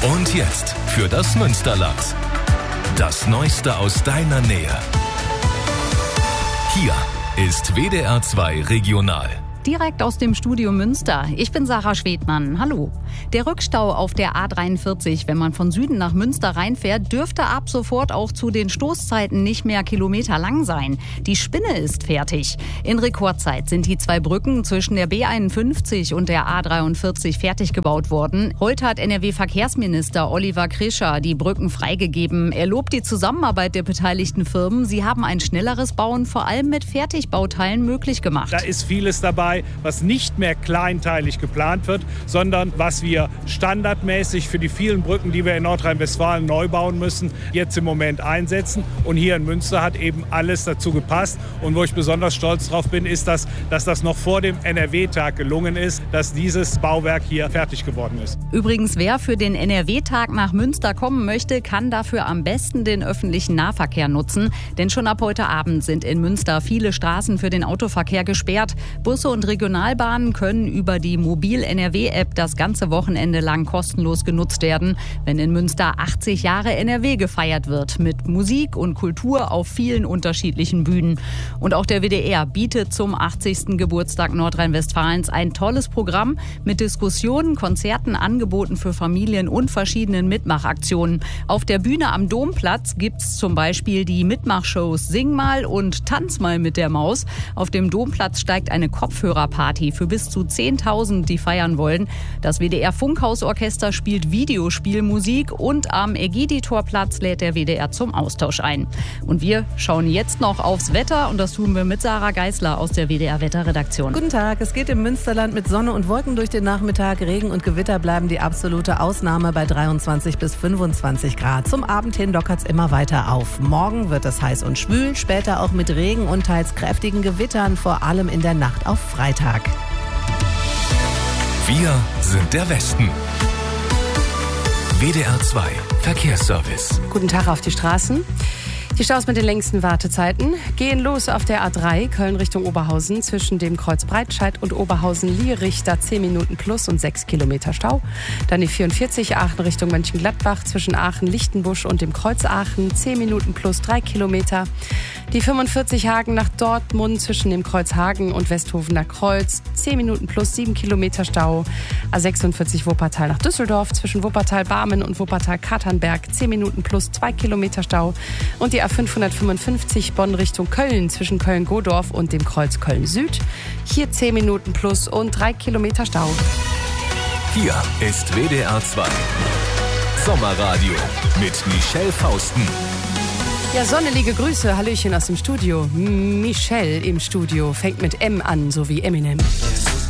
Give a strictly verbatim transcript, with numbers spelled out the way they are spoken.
Und jetzt für das Münsterland. Das Neueste aus deiner Nähe. Hier ist W D R zwei Regional. Direkt aus dem Studio Münster. Ich bin Sarah Schwedmann. Hallo. Der Rückstau auf der A dreiundvierzig, wenn man von Süden nach Münster reinfährt, dürfte ab sofort auch zu den Stoßzeiten nicht mehr kilometerlang sein. Die Spinne ist fertig. In Rekordzeit sind die zwei Brücken zwischen der B einundfünfzig und der A dreiundvierzig fertig gebaut worden. Heute hat N R W-Verkehrsminister Oliver Krischer die Brücken freigegeben. Er lobt die Zusammenarbeit der beteiligten Firmen. Sie haben ein schnelleres Bauen vor allem mit Fertigbauteilen möglich gemacht. Da ist vieles dabei, was nicht mehr kleinteilig geplant wird, sondern was wir standardmäßig für die vielen Brücken, die wir in Nordrhein-Westfalen neu bauen müssen, jetzt im Moment einsetzen. Und hier in Münster hat eben alles dazu gepasst. Und wo ich besonders stolz drauf bin, ist, dass, dass das noch vor dem N R W-Tag gelungen ist, dass dieses Bauwerk hier fertig geworden ist. Übrigens, wer für den N R W-Tag nach Münster kommen möchte, kann dafür am besten den öffentlichen Nahverkehr nutzen. Denn schon ab heute Abend sind in Münster viele Straßen für den Autoverkehr gesperrt. Busse und Regionalbahnen können über die Mobil-N R W-App das ganze Wochenende lang kostenlos genutzt werden, wenn in Münster achtzig Jahre N R W gefeiert wird, mit Musik und Kultur auf vielen unterschiedlichen Bühnen. Und auch der W D R bietet zum achtzigsten Geburtstag Nordrhein-Westfalens ein tolles Programm mit Diskussionen, Konzerten, Angeboten für Familien und verschiedenen Mitmachaktionen. Auf der Bühne am Domplatz gibt's zum Beispiel die Mitmachshows Sing mal und Tanz mal mit der Maus. Auf dem Domplatz steigt eine Kopfhörerparty für bis zu zehntausend, die feiern wollen. Das W D R-Funkhausorchester spielt Videospielmusik und am Ägiditorplatz lädt der W D R zum Austausch ein. Und wir schauen jetzt noch aufs Wetter und das tun wir mit Sarah Geisler aus der W D R-Wetterredaktion. Guten Tag, es geht im Münsterland mit Sonne und Wolken durch den Nachmittag. Regen und Gewitter bleiben die absolute Ausnahme bei dreiundzwanzig bis fünfundzwanzig Grad. Zum Abend hin lockert es immer weiter auf. Morgen wird es heiß und schwül, später auch mit Regen und teils kräftigen Gewittern, vor allem in der Nacht auf Freitag. Wir sind der Westen. W D R zwei Verkehrsservice. Guten Tag auf die Straßen. Die Staus mit den längsten Wartezeiten gehen los auf der A drei, Köln Richtung Oberhausen, zwischen dem Kreuz Breitscheid und Oberhausen-Lierich, da zehn Minuten plus und sechs Kilometer Stau. Dann die vierundvierzig, Aachen Richtung Mönchengladbach, zwischen Aachen-Lichtenbusch und dem Kreuz Aachen, zehn Minuten plus drei Kilometer. Die fünfundvierzig, Hagen nach Dortmund, zwischen dem Kreuz Hagen und Westhofener Kreuz, zehn Minuten plus sieben Kilometer Stau. A sechsundvierzig, Wuppertal nach Düsseldorf, zwischen Wuppertal-Barmen und Wuppertal-Katernberg, zehn Minuten plus zwei Kilometer Stau. Und die A fünfhundertfünfundfünfzig, Bonn Richtung Köln, zwischen Köln-Godorf und dem Kreuz Köln-Süd. Hier zehn Minuten plus und drei Kilometer Stau. Hier ist W D R zwei Sommerradio mit Michelle Fausten. Ja, sonnelige Grüße, Hallöchen aus dem Studio. Michelle im Studio fängt mit M an, so wie Eminem.